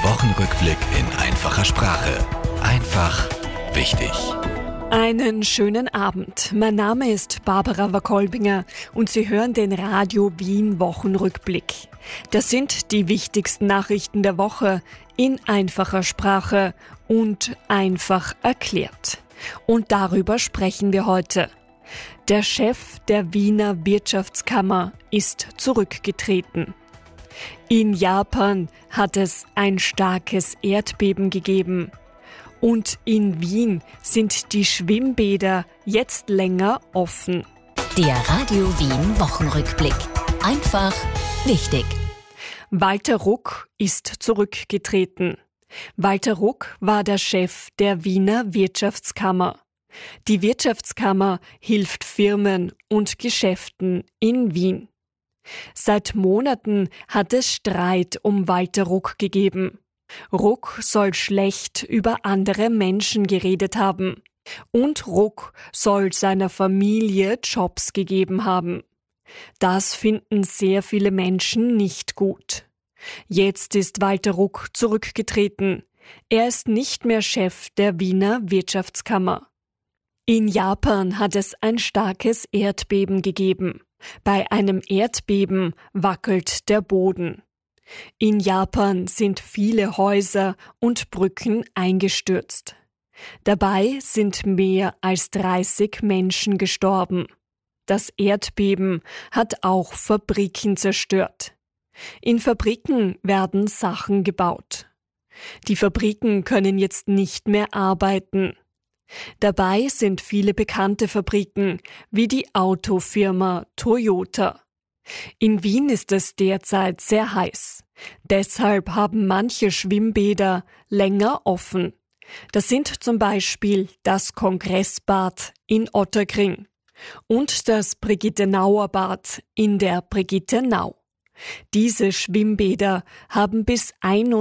Der Wochenrückblick in einfacher Sprache. Einfach wichtig. Einen schönen Abend. Mein Name ist Barbara Wakolbinger und Sie hören den Radio Wien Wochenrückblick. Das sind die wichtigsten Nachrichten der Woche in einfacher Sprache und einfach erklärt. Und darüber sprechen wir heute. Der Chef der Wiener Wirtschaftskammer ist zurückgetreten. In Japan hat es ein starkes Erdbeben gegeben. Und in Wien sind die Schwimmbäder jetzt länger offen. Der Radio Wien Wochenrückblick. Einfach wichtig. Walter Ruck ist zurückgetreten. Walter Ruck war der Chef der Wiener Wirtschaftskammer. Die Wirtschaftskammer hilft Firmen und Geschäften in Wien. Seit Monaten hat es Streit um Walter Ruck gegeben. Ruck soll schlecht über andere Menschen geredet haben. Und Ruck soll seiner Familie Jobs gegeben haben. Das finden sehr viele Menschen nicht gut. Jetzt ist Walter Ruck zurückgetreten. Er ist nicht mehr Chef der Wiener Wirtschaftskammer. In Japan hat es ein starkes Erdbeben gegeben. Bei einem Erdbeben wackelt der Boden. In Japan sind viele Häuser und Brücken eingestürzt. Dabei sind mehr als 30 Menschen gestorben. Das Erdbeben hat auch Fabriken zerstört. In Fabriken werden Sachen gebaut. Die Fabriken können jetzt nicht mehr arbeiten. Dabei sind viele bekannte Fabriken, wie die Autofirma Toyota. In Wien ist es derzeit sehr heiß. Deshalb haben manche Schwimmbäder länger offen. Das sind zum Beispiel das Kongressbad in Ottakring und das Brigitte-Nauer-Bad in der Brigitte-Nau. Diese Schwimmbäder haben bis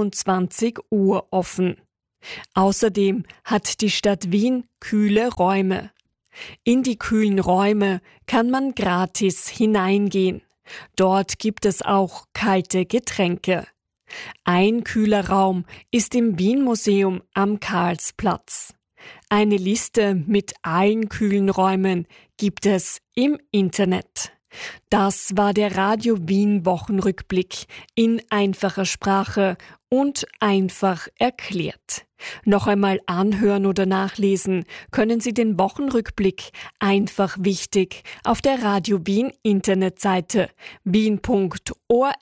21 Uhr offen. Außerdem hat die Stadt Wien kühle Räume. In die kühlen Räume kann man gratis hineingehen. Dort gibt es auch kalte Getränke. Ein kühler Raum ist im Wien-Museum am Karlsplatz. Eine Liste mit allen kühlen Räumen gibt es im Internet. Das war der Radio Wien Wochenrückblick in einfacher Sprache und einfach erklärt. Noch einmal anhören oder nachlesen können Sie den Wochenrückblick einfach wichtig auf der Radio Wien Internetseite wien.orf.at.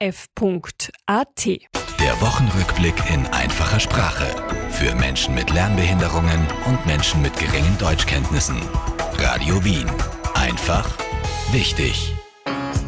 Der Wochenrückblick in einfacher Sprache. Für Menschen mit Lernbehinderungen und Menschen mit geringen Deutschkenntnissen. Radio Wien. Einfach wichtig.